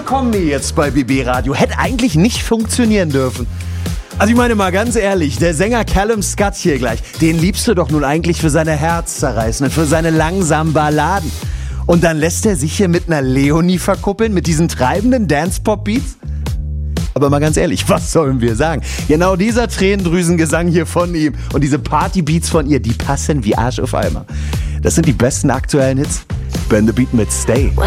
Kombi jetzt bei BB Radio. Hätte eigentlich nicht funktionieren dürfen. Also ich meine mal ganz ehrlich, der Sänger Callum Scott hier gleich, den liebst du doch nun eigentlich für seine herzzerreißenden, für seine langsamen Balladen. Und dann lässt er sich hier mit einer Leonie verkuppeln, mit diesen treibenden Dance-Pop-Beats? Aber mal ganz ehrlich, was sollen wir sagen? Genau dieser Tränendrüsengesang hier von ihm und diese Party-Beats von ihr, die passen wie Arsch auf Eimer. Das sind die besten aktuellen Hits. Burn the Beat mit Stay.